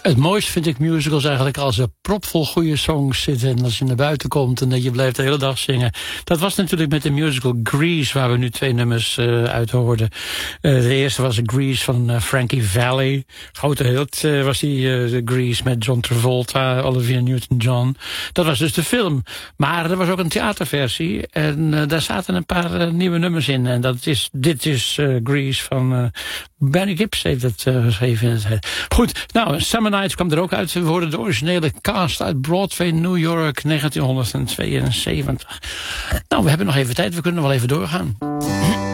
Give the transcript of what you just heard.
Het mooiste vind ik musicals eigenlijk als er propvol goede songs zitten. En als je naar buiten komt en dat je blijft de hele dag zingen. Dat was natuurlijk met de musical Grease, waar we nu 2 nummers uit hoorden. De eerste was Grease van Frankie Valli. Grote hit was die Grease met John Travolta, Olivia Newton-John. Dat was dus de film. Maar er was ook een theaterversie. En daar zaten een paar nieuwe nummers in. En dit is Grease van Barry Gibbs heeft het geschreven. Goed, nou, Summer Nights kwam er ook uit. We hoorden de originele cast uit Broadway, New York, 1972. Nou, we hebben nog even tijd. We kunnen wel even doorgaan.